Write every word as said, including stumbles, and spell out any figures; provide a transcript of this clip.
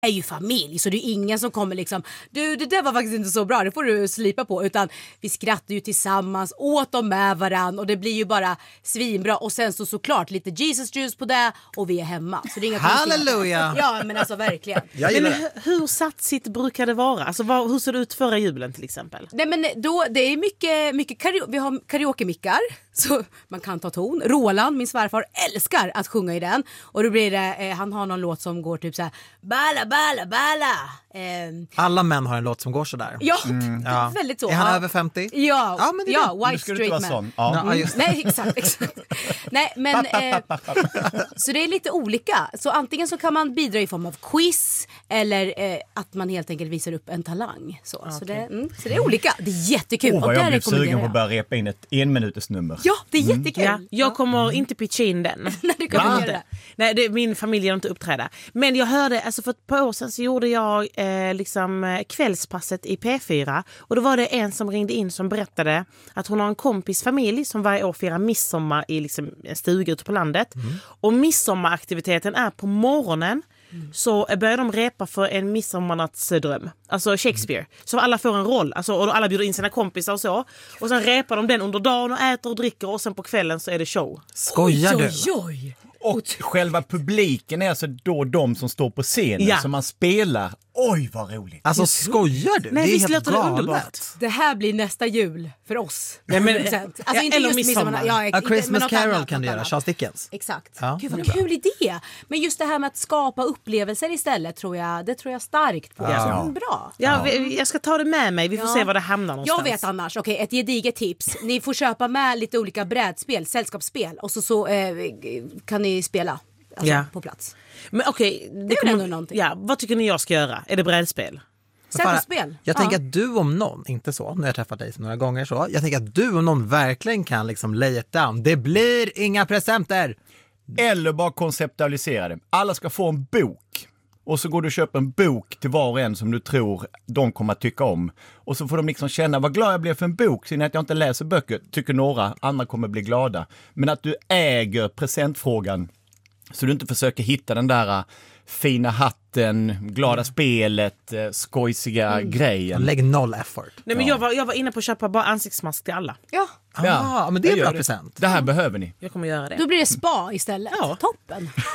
är ju familj, så det är ingen som kommer liksom, du det där var faktiskt inte så bra, det får du slipa på, utan vi skrattar ju tillsammans, åt dem med varann och det blir ju bara svinbra och sen så såklart lite Jesus juice på det och vi är hemma. Så det är inga halleluja! Ja men alltså verkligen. Men hur, hur satsigt brukar det vara? Alltså vad, hur ser det ut förra julen till exempel? Nej men då, det är mycket, mycket karaoke, vi har karaoke-mickar så man kan ta ton. Roland, min svärfar, älskar att sjunga i den och då blir det, eh, han har någon låt som går typ så här bala bala bala. Eh, Alla män har en låt som går så där. Ja, mm. ja. Väldigt så. Är han ja. över femtio? Ja, ja, men det ja det. white straight man. Ja. Mm. Ja, Nej, exakt, exakt. Nej, men eh, så det är lite olika. Så antingen så kan man bidra i form av quiz eller eh, att man helt enkelt visar upp en talang. Så, okay. så, det, mm, så det är olika. Det är jättekul. Oh, och jag blev sugen på att börja repa in ett enminuters-nummer. Ja, det är jättekul. Mm. Ja, jag kommer mm. inte pitcha in den. Nej, det kommer inte. Det. Nej, det, min familj har inte uppträda. Men jag hörde, alltså för ett par år sedan så gjorde jag eh, liksom kvällspasset i P fyra. Och då var det en som ringde in som berättade att hon har en kompis familj som varje år firar midsommar i liksom en stuga ute på landet. Mm. Och midsommaraktiviteten är på morgonen. Mm. Så börjar de repa för en midsommarnattsdröm. Alltså Shakespeare. Mm. Så alla får en roll. Alltså, och alla bjuder in sina kompisar och så. Och sen repar de den under dagen och äter och dricker. Och sen på kvällen så är det show. Skojar du? Oj, oj, oj. Och själva publiken är alltså då de som står på scenen ja. Som man spelar. Oj, vad roligt. Alltså skojar du? Nej, det är visst helt låter det underbart. Det här blir nästa jul för oss. Nej, men, alltså ja, inte just midsommar. Ja, ex- A Christmas Carol annat, kan du göra, Charles Dickens. Exakt. Ja, Gud vad kul idé. Men just det här med att skapa upplevelser istället tror jag, det tror jag starkt på. Ja. Så, bra. Ja, jag ska ta det med mig. Vi får ja. se var det hamnar någonstans. Jag vet annars, okej, okay, ett gediget tips. Ni får köpa med lite olika brädspel, sällskapsspel och så, så eh, kan ni spela. Alltså, ja. På plats. Men okej, okay, det, det kommer någonting. Ja, vad tycker ni jag ska göra? Är det brädspel? Sällskapsspel. Jag ja. tänker att du om någon, inte så, när jag träffat dig några gånger så, jag tänker att du om någon verkligen kan liksom lay it down. Det blir inga presenter. Eller bara konceptualisera det. Alla ska få en bok. Och så går du och köper en bok till var och en som du tror de kommer att tycka om. Och så får de liksom känna vad glad jag blev för en bok. Sen att jag inte läser böcker tycker några, andra kommer bli glada. Men att du äger presentfrågan. Så du inte försöker hitta den där uh, fina hatten, glada mm. spelet, uh, skojsiga mm. grejen. Lägg noll effort. Nej, men ja. jag, var, jag var inne på att köpa bara ansiktsmask till alla. Ja. Ah, ja, men det är en bra present. Det här behöver ni. Jag kommer göra det. Då blir det spa istället. Ja. Toppen.